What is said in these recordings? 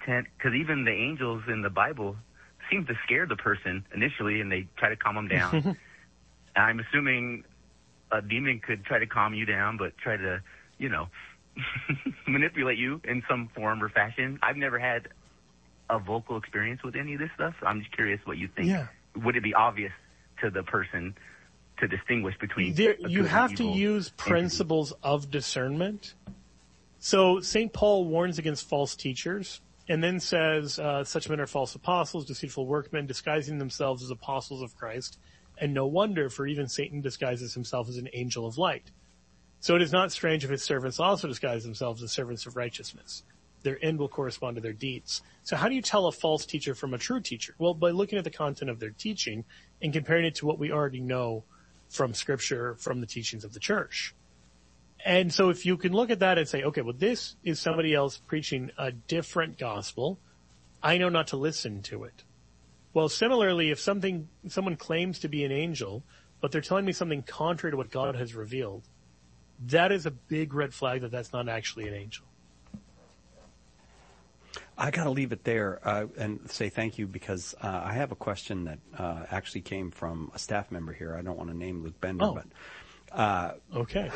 because even the angels in the Bible seem to scare the person initially, and they try to calm them down. I'm assuming a demon could try to calm you down, but try to, manipulate you in some form or fashion. I've never had a vocal experience with any of this stuff. So I'm just curious what you think. Yeah. Would it be obvious to the person to distinguish between you have to use principles of discernment. So St. Paul warns against false teachers and then says, such men are false apostles, deceitful workmen, disguising themselves as apostles of Christ. And no wonder, for even Satan disguises himself as an angel of light. So it is not strange if his servants also disguise themselves as servants of righteousness. Their end will correspond to their deeds. So how do you tell a false teacher from a true teacher? Well, by looking at the content of their teaching and comparing it to what we already know from Scripture, from the teachings of the church. And so if you can look at that and say, okay, well, this is somebody else preaching a different gospel, I know not to listen to it. Well, similarly, if someone claims to be an angel, but they're telling me something contrary to what God has revealed, that is a big red flag that that's not actually an angel. I got to leave it there and say thank you because I have a question that actually came from a staff member here. I don't want to name Luke Bender, but okay.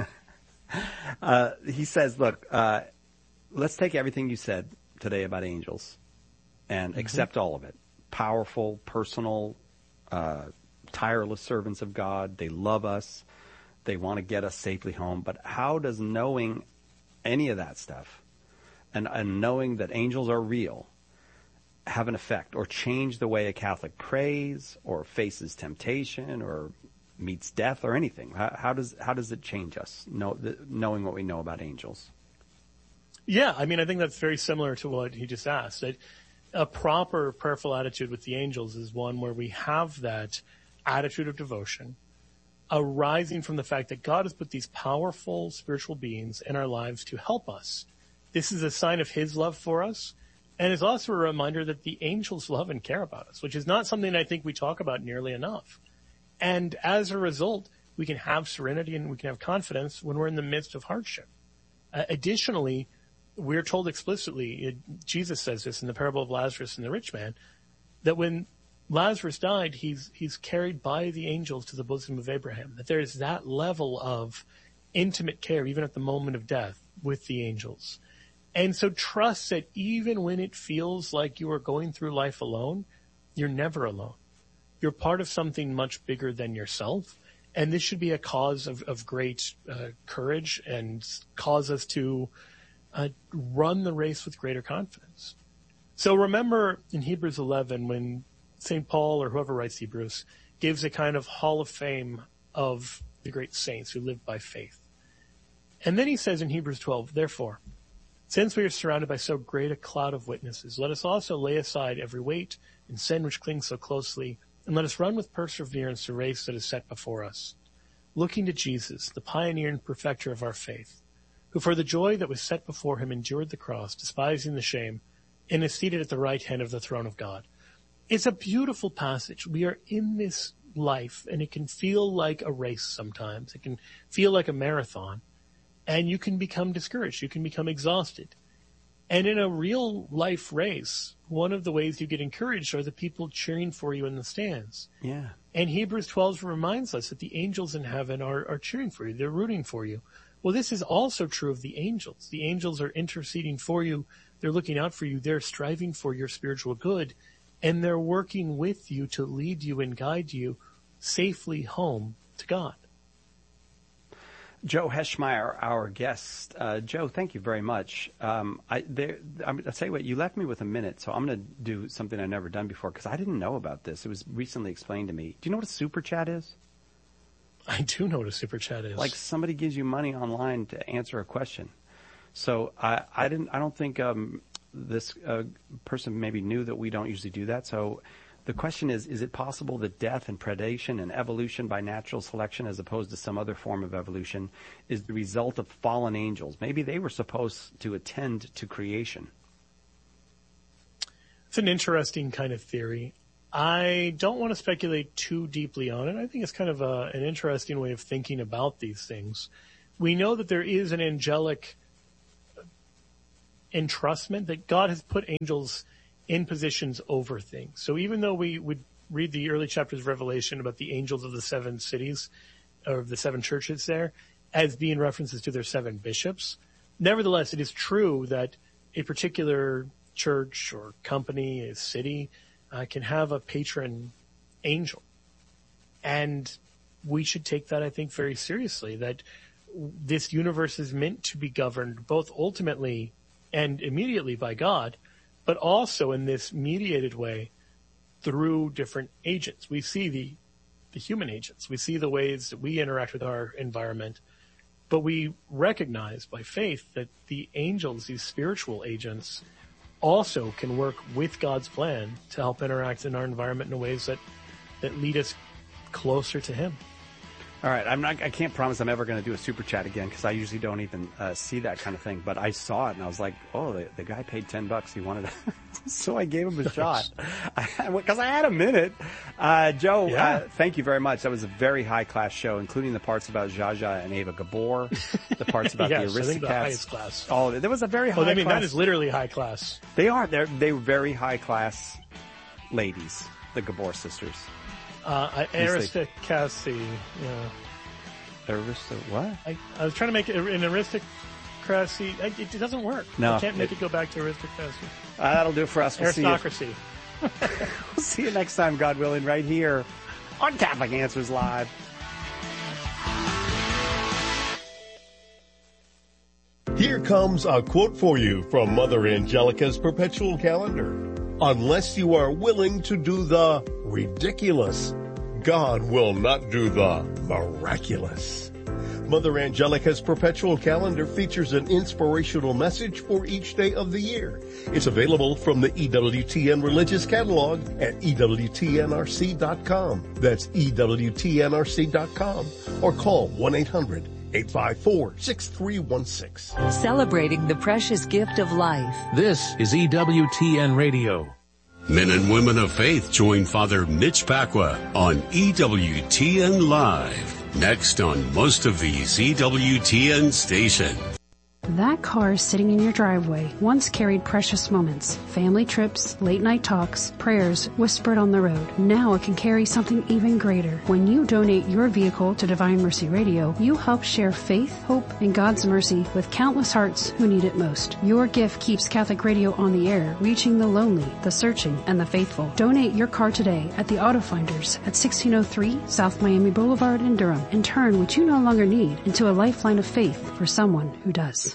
He says, look, let's take everything you said today about angels and accept all of it. Powerful, personal, tireless servants of God. They love us. They want to get us safely home. But how does knowing any of that stuff and knowing that angels are real have an effect or change the way a Catholic prays or faces temptation or meets death or anything? How does it change us, knowing what we know about angels? Yeah, I mean, I think that's very similar to what he just asked. A proper prayerful attitude with the angels is one where we have that attitude of devotion arising from the fact that God has put these powerful spiritual beings in our lives to help us. This is a sign of his love for us, and it's also a reminder that the angels love and care about us, which is not something I think we talk about nearly enough. And as a result, we can have serenity and we can have confidence when we're in the midst of hardship. Additionally, we're told explicitly, Jesus says this in the parable of Lazarus and the rich man, that when Lazarus died, he's carried by the angels to the bosom of Abraham, that there is that level of intimate care, even at the moment of death, with the angels. And so trust that even when it feels like you are going through life alone, you're never alone. You're part of something much bigger than yourself. And this should be a cause of great courage and cause us to run the race with greater confidence. So remember in Hebrews 11 when St. Paul or whoever writes Hebrews gives a kind of hall of fame of the great saints who live by faith. And then he says in Hebrews 12, therefore, since we are surrounded by so great a cloud of witnesses, let us also lay aside every weight and sin which clings so closely, and let us run with perseverance the race that is set before us, looking to Jesus, the pioneer and perfecter of our faith, who for the joy that was set before him endured the cross, despising the shame, and is seated at the right hand of the throne of God. It's a beautiful passage. We are in this life, and it can feel like a race sometimes. It can feel like a marathon, and you can become discouraged. You can become exhausted. And in a real life race, one of the ways you get encouraged are the people cheering for you in the stands. Yeah. And Hebrews 12 reminds us that the angels in heaven are cheering for you. They're rooting for you. Well, this is also true of the angels. The angels are interceding for you. They're looking out for you. They're striving for your spiritual good. And they're working with you to lead you and guide you safely home to God. Joe Heschmeyer, our guest. Joe, thank you very much. I'll tell you what, you left me with a minute, so I'm going to do something I've never done before because I didn't know about this. It was recently explained to me. Do you know what a super chat is? I do know what a super chat is. Like somebody gives you money online to answer a question. So I don't think this person maybe knew that we don't usually do that. So the question is it possible that death and predation and evolution by natural selection as opposed to some other form of evolution is the result of fallen angels? Maybe they were supposed to attend to creation. It's an interesting kind of theory. I don't want to speculate too deeply on it. I think it's kind of an interesting way of thinking about these things. We know that there is an angelic entrustment that God has put angels in positions over things. So even though we would read the early chapters of Revelation about the angels of the 7 cities, or the 7 churches there, as being references to their 7 bishops, nevertheless, it is true that a particular church or company, a city, can have a patron angel. And we should take that, I think, very seriously, that this universe is meant to be governed both ultimately and immediately by God, but also in this mediated way through different agents. We see the human agents. We see the ways that we interact with our environment, but we recognize by faith that the angels, these spiritual agents, also can work with God's plan to help interact in our environment in ways that lead us closer to Him. All right, I can't promise I'm ever going to do a super chat again because I usually don't even see that kind of thing. But I saw it and I was like, oh, the guy paid $10. He wanted to, so I gave him a shot because I had a minute. Joe, thank you very much. That was a very high class show, including the parts about Zsa Zsa and Ava Gabor, the parts about yes, the Aristocats. I think the highest class. Oh, there was a very high. class. That is literally high class. They are. They were very high class ladies, the Gabor sisters. Aristocracy, yeah. What? I was trying to make it an aristocracy. It doesn't work. No. I can't make it go back to aristocracy. That'll do for us. We'll Aristocracy. We'll see you next time, God willing, right here on Catholic Answers Live. Here comes a quote for you from Mother Angelica's Perpetual Calendar. Unless you are willing to do the ridiculous, God will not do the miraculous. Mother Angelica's Perpetual Calendar features an inspirational message for each day of the year. It's available from the EWTN Religious Catalog at EWTNRC.com. That's EWTNRC.com. Or call 1-800-854-6316. Celebrating the precious gift of life. This is EWTN Radio. Men and women of faith join Father Mitch Pacwa on EWTN Live. Next on most of these EWTN stations. That car sitting in your driveway once carried precious moments, family trips, late night talks, prayers whispered on the road. Now it can carry something even greater. When you donate your vehicle to Divine Mercy Radio, you help share faith, hope, and God's mercy with countless hearts who need it most. Your gift keeps Catholic Radio on the air, reaching the lonely, the searching, and the faithful. Donate your car today at the Auto Finders at 1603 South Miami Boulevard in Durham and turn what you no longer need into a lifeline of faith for someone who does.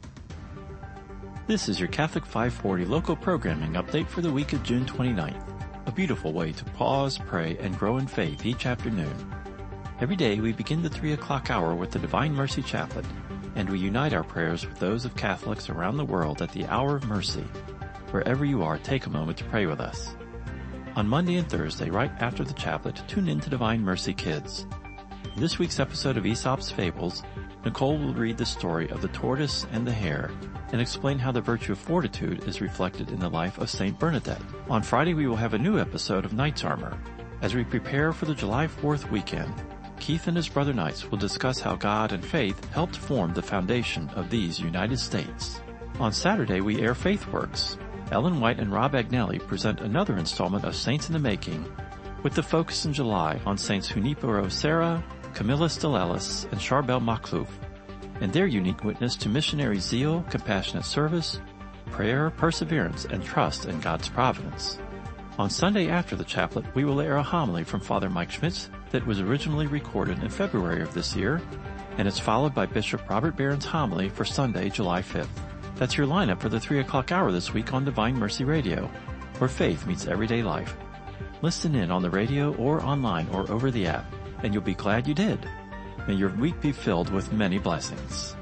This is your Catholic 540 local programming update for the week of June 29th. A beautiful way to pause, pray, and grow in faith each afternoon. Every day we begin the 3 o'clock hour with the Divine Mercy Chaplet, and we unite our prayers with those of Catholics around the world at the Hour of Mercy. Wherever you are, take a moment to pray with us. On Monday and Thursday, right after the chaplet, tune in to Divine Mercy Kids. In this week's episode of Aesop's Fables, Nicole will read the story of the tortoise and the hare and explain how the virtue of fortitude is reflected in the life of Saint Bernadette. On Friday, we will have a new episode of Knight's Armor. As we prepare for the July 4th weekend, Keith and his brother Knights will discuss how God and faith helped form the foundation of these United States. On Saturday, we air FaithWorks. Ellen White and Rob Agnelli present another installment of Saints in the Making, with the focus in July on Saints Junipero Serra, Camilla Stilelis, and Charbel Makhlouf, and their unique witness to missionary zeal, compassionate service, prayer, perseverance, and trust in God's providence. On Sunday after the chaplet, we will air a homily from Father Mike Schmitz that was originally recorded in February of this year, and it's followed by Bishop Robert Barron's homily for Sunday, July 5th. That's your lineup for the 3 o'clock hour this week on Divine Mercy Radio, where faith meets everyday life. Listen in on the radio or online or over the app, and you'll be glad you did. May your week be filled with many blessings.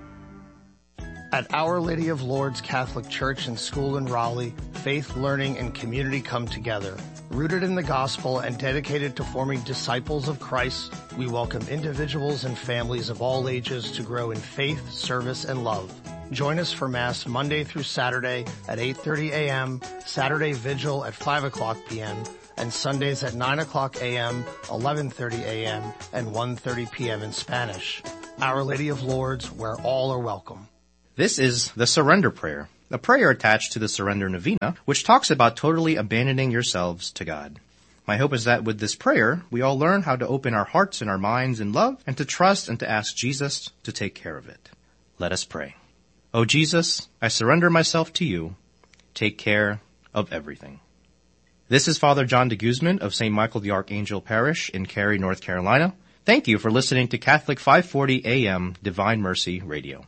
At Our Lady of Lourdes Catholic Church and School in Raleigh, faith, learning, and community come together. Rooted in the gospel and dedicated to forming disciples of Christ, we welcome individuals and families of all ages to grow in faith, service, and love. Join us for Mass Monday through Saturday at 8:30 a.m., Saturday Vigil at 5 o'clock p.m., and Sundays at 9 o'clock a.m., 11:30 a.m., and 1:30 p.m. in Spanish. Our Lady of Lourdes, where all are welcome. This is the Surrender Prayer. a prayer attached to the Surrender Novena, which talks about totally abandoning yourselves to God. My hope is that with this prayer, we all learn how to open our hearts and our minds in love and to trust and to ask Jesus to take care of it. Let us pray. O Jesus, I surrender myself to you. Take care of everything. This is Father John de Guzman of St. Michael the Archangel Parish in Cary, North Carolina. Thank you for listening to Catholic 540 AM Divine Mercy Radio.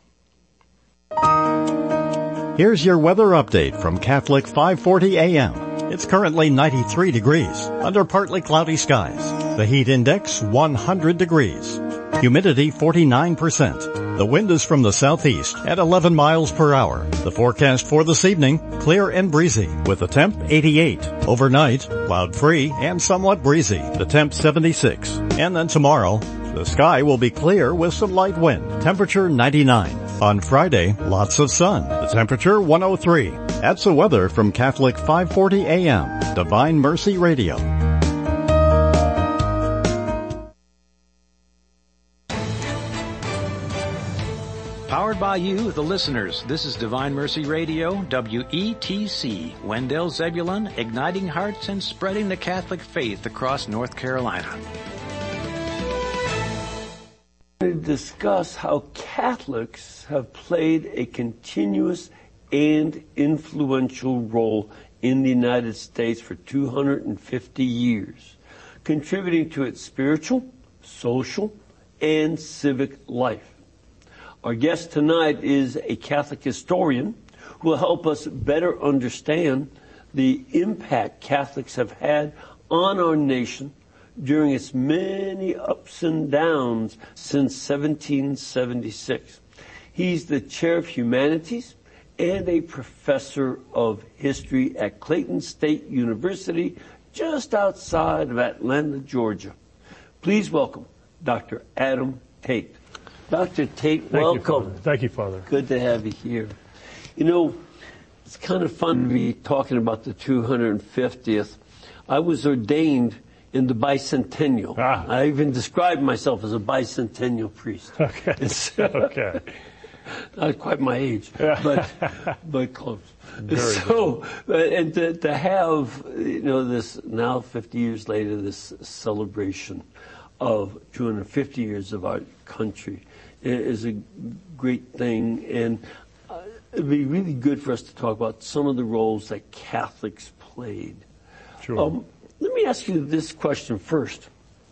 Here's your weather update from Catholic 540 AM. It's currently 93 degrees under partly cloudy skies. The heat index 100 degrees. Humidity 49%. The wind is from the southeast at 11 miles per hour. The forecast for this evening, clear and breezy with the temp 88. Overnight, cloud-free and somewhat breezy. The temp 76. And then tomorrow, the sky will be clear with some light wind. Temperature 99. On Friday, lots of sun. The temperature 103. That's the weather from Catholic 540 AM, Divine Mercy Radio. Powered by you, the listeners. This is Divine Mercy Radio, WETC, Wendell Zebulon, igniting hearts and spreading the Catholic faith across North Carolina. To discuss how Catholics have played a continuous and influential role in the United States for 250 years, contributing to its spiritual, social, and civic life. Our guest tonight is a Catholic historian who will help us better understand the impact Catholics have had on our nation during its many ups and downs since 1776. He's the chair of humanities and a professor of history at Clayton State University, just outside of Atlanta, Georgia. Please welcome Dr. Adam Tate. Dr. Tate, welcome. Thank you, Father. Good to have you here. You know, it's kind of fun to be talking about the 250th. I was ordained in the bicentennial. I even described myself as a bicentennial priest. Okay. Okay. Not quite my age, but close. Very good. And to have, you know, this now 50 years later, this celebration of 250 years of our country is a great thing, and it'd be really good for us to talk about some of the roles that Catholics played. Sure. Let me ask you this question first.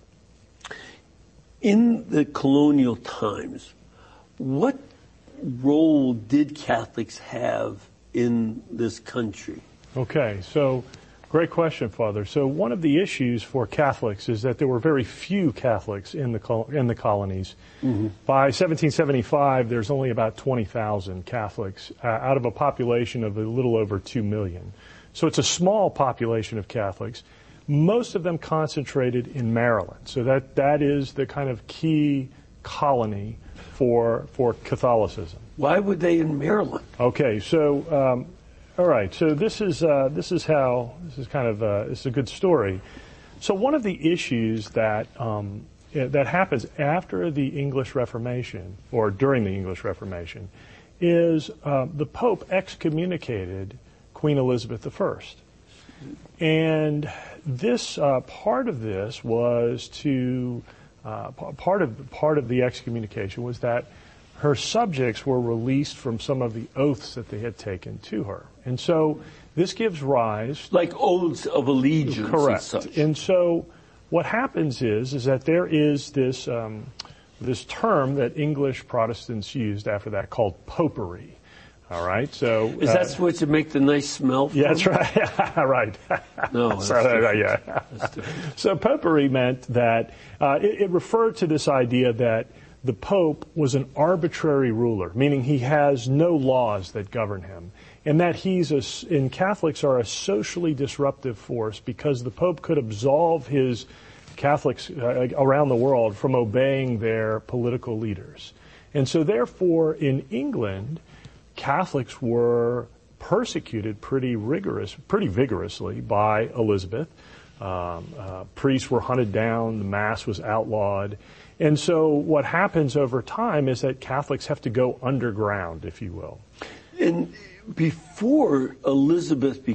In the colonial times, what role did Catholics have in this country? Okay, so great question, Father. So one of the issues for Catholics is that there were very few Catholics in the colonies. Mm-hmm. By 1775, there's only about 20,000 Catholics out of a population of a little over 2 million. So it's a small population of Catholics. Most of them concentrated in Maryland. So that is the kind of key colony for Catholicism. Why were they in Maryland? Okay, so all right. So this is a good story. So one of the issues that happens after the English Reformation or during the English Reformation is the Pope excommunicated Queen Elizabeth I. And this part of this was to part of the excommunication was that her subjects were released from some of the oaths that they had taken to her, and so this gives rise, like oaths of allegiance. Correct. And such. And so what happens is that there is this this term that English Protestants used after that called popery. All right, so is that supposed to make the nice smell? Yeah, that's right. Right. No, that's yeah. That's so popery meant that it referred to this idea that the Pope was an arbitrary ruler, meaning he has no laws that govern him, and that and Catholics are a socially disruptive force because the Pope could absolve his Catholics around the world from obeying their political leaders. And so therefore, in England, Catholics were persecuted pretty vigorously by Elizabeth. Priests were hunted down, the Mass was outlawed. And so what happens over time is that Catholics have to go underground, if you will. And before Elizabeth